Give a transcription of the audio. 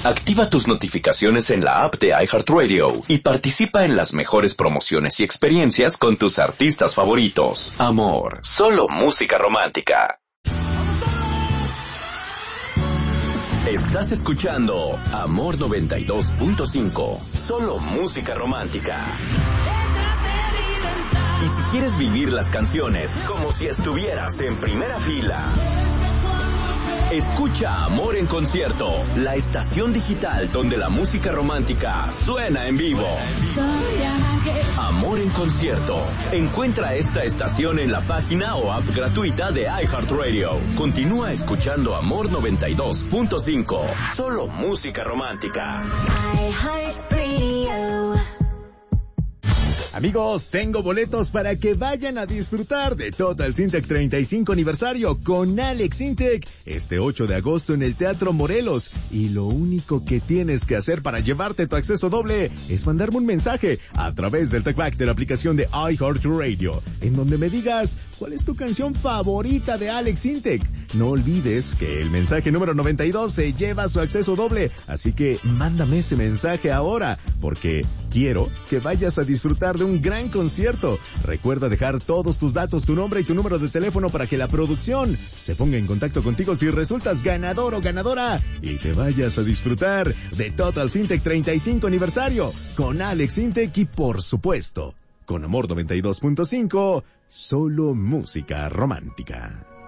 Activa tus notificaciones en la app de iHeartRadio y participa en las mejores promociones y experiencias con tus artistas favoritos. Amor, solo música romántica. Estás escuchando Amor 92.5, solo música romántica. Y si quieres vivir las canciones como si estuvieras en primera fila, escucha Amor en Concierto, la estación digital donde la música romántica suena en vivo. Amor en Concierto. Encuentra esta estación en la página o app gratuita de iHeartRadio. Continúa escuchando Amor 92.5, solo música romántica. iHeartRadio. Amigos, tengo boletos para que vayan a disfrutar de Total Syntec 35 aniversario con Alex Sintek este 8 de agosto en el Teatro Morelos. Y lo único que tienes que hacer para llevarte tu acceso doble es mandarme un mensaje a través del talkback de la aplicación de iHeartRadio, en donde me digas cuál es tu canción favorita de Alex Sintek. No olvides que el mensaje número 92 se lleva su acceso doble, así que mándame ese mensaje ahora, porque quiero que vayas a disfrutar de un gran concierto. Recuerda dejar todos tus datos, tu nombre y tu número de teléfono para que la producción se ponga en contacto contigo si resultas ganador o ganadora y que vayas a disfrutar de Total Syntec 35 aniversario con Alex Sintek y, por supuesto, con Amor 92.5, solo música romántica.